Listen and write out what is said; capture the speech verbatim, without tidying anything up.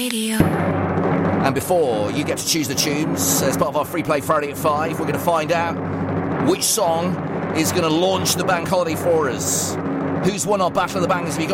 radio. And before you get to choose the tunes, as part of our Free Play Friday at five, we're going to find out which song is going to launch the bank holiday for us. Who's won our Battle of the Bangers? Have you got